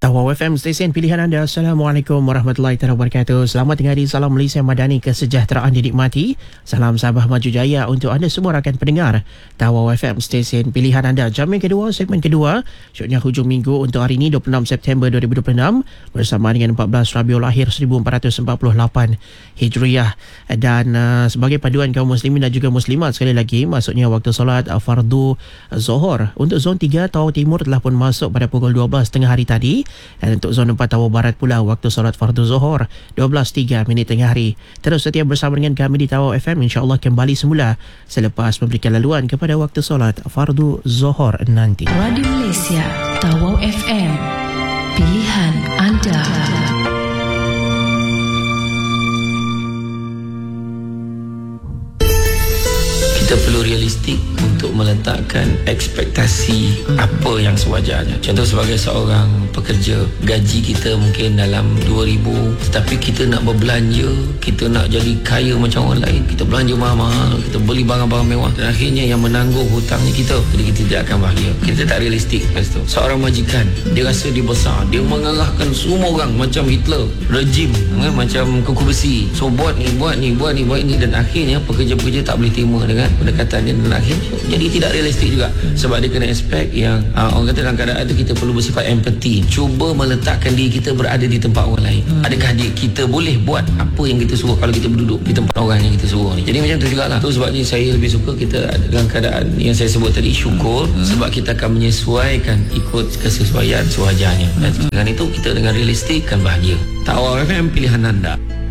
Tawau FM, stesen pilihan anda. Assalamualaikum warahmatullahi wabarakatuh. Selamat tengah hari. Salam Malaysia Madani, kesejahteraan dinikmati. Salam Sabah Maju Jaya untuk anda semua rakan pendengar Tawau FM, stesen pilihan anda. Jam yang kedua, segmen kedua, syuknya hujung minggu untuk hari ini 26 September 2026 bersama dengan 14 Rabiul Akhir 1448 Hijriah. Dan sebagai paduan kaum muslimin dan juga muslimat, sekali lagi maksudnya waktu solat fardu Zohor untuk zon 3 Tawau Timur telah pun masuk pada pukul 12 tengah hari tadi. Dan untuk zon 4 Tawau Barat pula waktu solat fardu Zohor 12.03 tengah hari. Terus setia bersama dengan kami di Tawau FM, insya-Allah kembali semula selepas memberikan laluan kepada waktu solat fardu Zohor nanti. Radio Malaysia Tawau FM, pilihan anda. Kita perlu realistik untuk meletakkan ekspektasi apa yang sewajarnya. Contoh, sebagai seorang pekerja, gaji kita mungkin dalam 2,000, tetapi kita nak berbelanja, kita nak jadi kaya macam orang lain, kita belanja mahal-mahal, kita beli barang-barang mewah, dan akhirnya yang menanggung hutangnya kita. Jadi kita tidak akan bahagia. Kita tak realistik. Lepas tu, seorang majikan, dia rasa dia besar, dia mengarahkan semua orang macam Hitler, rejim macam kuku besi. So buat ni, buat ni, dan akhirnya pekerja-pekerja tak boleh terima dengan pendekatannya, dan akhirnya jadi tidak realistik juga. Sebab dia kena expect yang orang kata dalam keadaan itu kita perlu bersifat empathy, cuba meletakkan diri kita berada di tempat orang lain. Adakah kita boleh buat apa yang kita suruh kalau kita berduduk di tempat orang yang kita suruh ni? Jadi macam tu jugalah. Tu sebabnya saya lebih suka kita dalam keadaan yang saya sebut tadi, syukur, sebab kita akan menyesuaikan ikut kesesuaian sewajarnya. Dan dengan itu kita dengan realistik akan bahagia. Tawau FM, pilihan anda.